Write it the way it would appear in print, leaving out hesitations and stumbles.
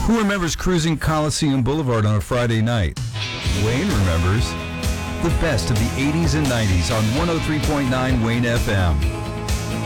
Who remembers cruising Coliseum Boulevard on a Friday night? Wayne remembers the best of the 80s and 90s on 103.9 Wayne FM.